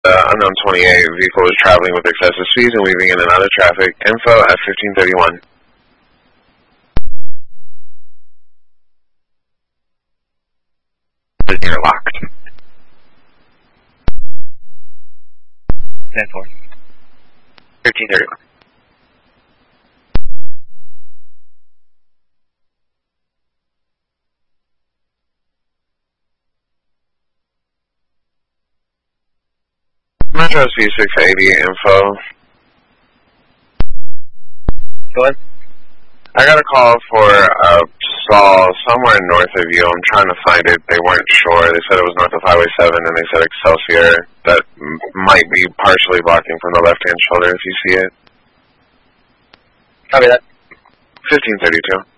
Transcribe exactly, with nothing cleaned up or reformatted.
Uh, unknown twenty-eight, vehicle is traveling with excessive speeds and weaving in and out of traffic. Info at fifteen thirty-one. You're locked. ten four. fifteen thirty-one. Metro S P six eighty info. Go ahead. I got a call for a stall somewhere north of you. I'm trying to find it. They weren't sure. They said it was north of Highway seven, and they said Excelsior. That m might be partially blocking from the left-hand shoulder if you see it. Copy that. fifteen thirty-two.